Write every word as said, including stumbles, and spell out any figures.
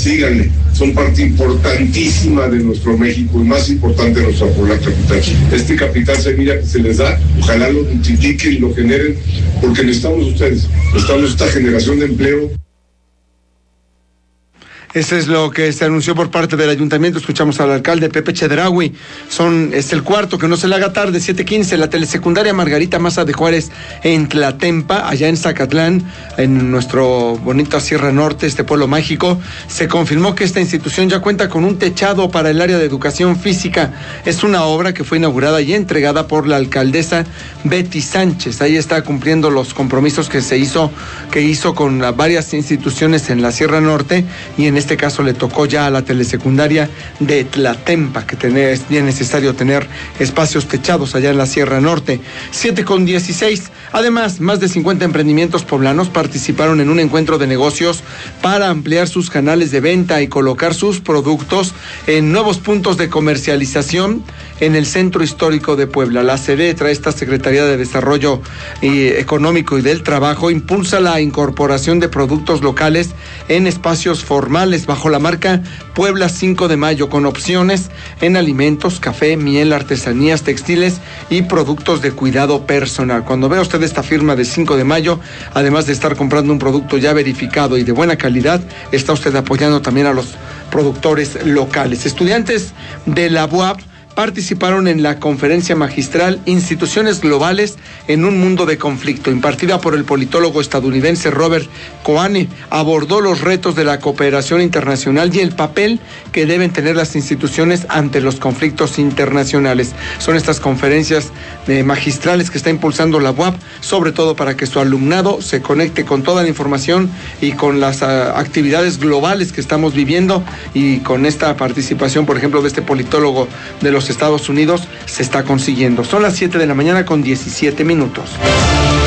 síganle, son parte importantísima de nuestro México y más importante de nuestra Puebla capital. Este capital semilla que se les da, ojalá lo multipliquen y lo generen, porque necesitamos ustedes, necesitamos esta generación de empleo. Eso es lo que se anunció por parte del ayuntamiento. Escuchamos al alcalde Pepe Chedraui. Son, es el cuarto, que no se le haga tarde, siete quince, la telesecundaria Margarita Maza de Juárez en Tlatempa, allá en Zacatlán, en nuestro bonito Sierra Norte, este pueblo mágico. Se confirmó que esta institución ya cuenta con un techado para el área de educación física. Es una obra que fue inaugurada y entregada por la alcaldesa Betty Sánchez. Ahí está cumpliendo los compromisos que se hizo, que hizo con varias instituciones en la Sierra Norte, y en este caso le tocó ya a la telesecundaria de Tlatempa, que tener, es bien necesario tener espacios techados allá en la Sierra Norte. siete con dieciséis. Además, más de cincuenta emprendimientos poblanos participaron en un encuentro de negocios para ampliar sus canales de venta y colocar sus productos en nuevos puntos de comercialización en el Centro Histórico de Puebla. La SEDETRA, esta Secretaría de Desarrollo Económico y del Trabajo, impulsa la incorporación de productos locales en espacios formales bajo la marca Puebla cinco de mayo, con opciones en alimentos, café, miel, artesanías, textiles y productos de cuidado personal. Cuando vea usted esta firma de cinco de mayo, además de estar comprando un producto ya verificado y de buena calidad, está usted apoyando también a los productores locales. Estudiantes de la U A P participaron en la conferencia magistral Instituciones Globales en un Mundo de Conflicto, impartida por el politólogo estadounidense Robert Coane. Abordó los retos de la cooperación internacional y el papel que deben tener las instituciones ante los conflictos internacionales. Son estas conferencias eh, magistrales que está impulsando la U A P, sobre todo para que su alumnado se conecte con toda la información y con las uh, actividades globales que estamos viviendo, y con esta participación, por ejemplo, de este politólogo de los Estados Unidos, se está consiguiendo. Son las siete de la mañana con diecisiete minutos.